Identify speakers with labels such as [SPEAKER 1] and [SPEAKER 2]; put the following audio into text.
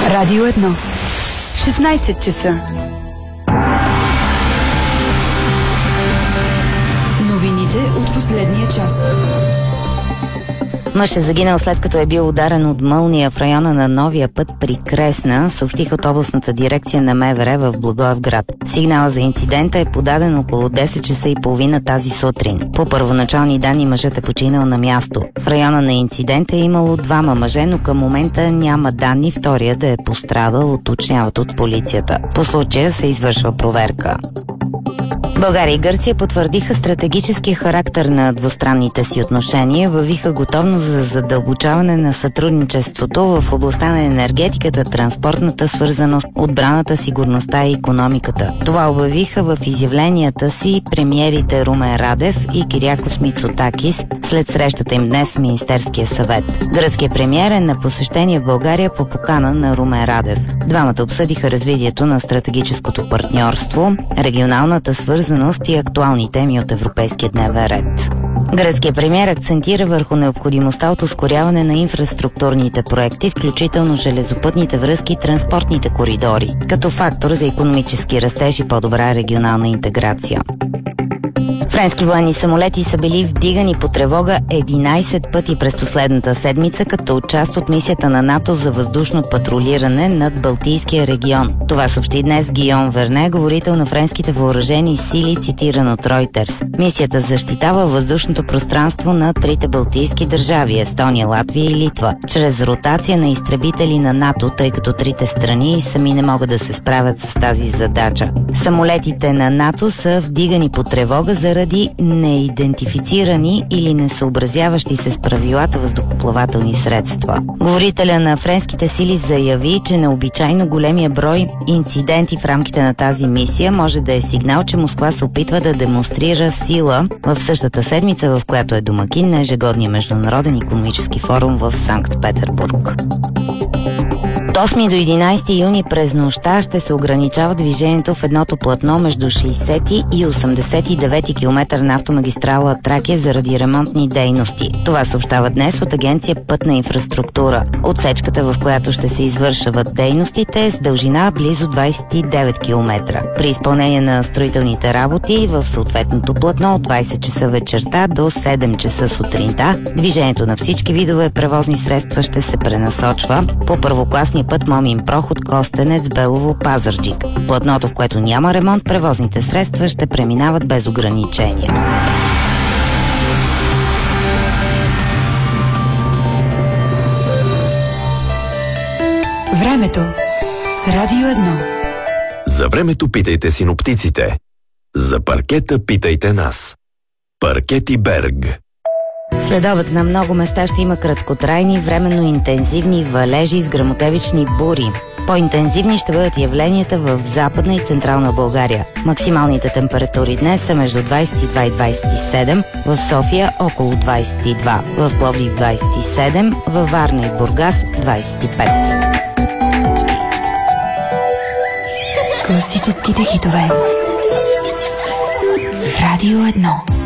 [SPEAKER 1] Радио 1. 16 часа. Новините от последния час.
[SPEAKER 2] Мъж е загинал след като е бил ударен от мълния в района на новия път при Кресна, съобщиха от областната дирекция на МВР в Благоевград. Сигнала за инцидента е подаден около 10 часа и половина тази сутрин. По първоначални данни мъжът е починал на място. В района на инцидента е имало двама мъже, но към момента няма данни втория да е пострадал, уточняват от полицията. По случая се извършва проверка. България и Гърция потвърдиха стратегическия характер на двустранните си отношения, въвиха готовност за задълбочаване на сътрудничеството в областта на енергетиката, транспортната свързаност, отбраната, сигурността и икономиката. Това обявиха в изявленията си премиерите Румен Радев и Кириакос Мицотакис след срещата им днес в Министерския съвет. Гръцкият премиер е на посещение в България по покана на Румен Радев. Двамата обсъдиха развитието на стратегическото партньорство, регионалната свързаност и актуални теми от европейския дневен ред. Гръцкият премиер акцентира върху необходимостта от ускоряване на инфраструктурните проекти, включително железопътните връзки и транспортните коридори, като фактор за икономически растеж и по-добра регионална интеграция. Френски военни самолети са били вдигани по тревога 11 пъти през последната седмица, като част от мисията на НАТО за въздушно патрулиране над Балтийския регион. Това съобщи днес Гийом Верне, говорител на френските въоръжени сили, цитиран от Ройтерс. Мисията защитава въздушното пространство на трите балтийски държави – Естония, Латвия и Литва, чрез ротация на изтребители на НАТО, тъй като трите страни сами не могат да се справят с тази задача. Самолетите на НАТО са вдигани по тревога заради неидентифицирани или несъобразяващи се с правилата въздухоплавателни средства. Говорителя на френските сили заяви, че необичайно големия брой инциденти в рамките на тази мисия може да е сигнал, че Москва се опитва да демонстрира сила в същата седмица, в която е домакин на ежегодния международен икономически форум в Санкт-Петербург. От 8 до 11 юни през нощта ще се ограничава движението в едното платно между 60 и 89 км на автомагистрала Тракия заради ремонтни дейности. Това съобщава днес от агенция Пътна инфраструктура. Отсечката, в която ще се извършват дейностите, е с дължина близо 29 км. При изпълнение на строителните работи в съответното платно от 20 часа вечерта до 7 часа сутринта, движението на всички видове превозни средства ще се пренасочва по първокласния път Момин проход Костенец Белово Пазарджик. Платното, в което няма ремонт, превозните средства ще преминават без ограничения.
[SPEAKER 1] Времето с Радио 1.
[SPEAKER 3] За времето питайте синоптиците. За паркета питайте нас. Паркети Берг.
[SPEAKER 2] Следобед на много места ще има краткотрайни, временно интензивни валежи с гръмотевични бури. По-интензивни ще бъдат явленията в Западна и Централна България. Максималните температури днес са между 22 и 27, в София около 22, в Пловдив 27, във Варна и Бургас 25.
[SPEAKER 1] Класическите хитове. Радио 1.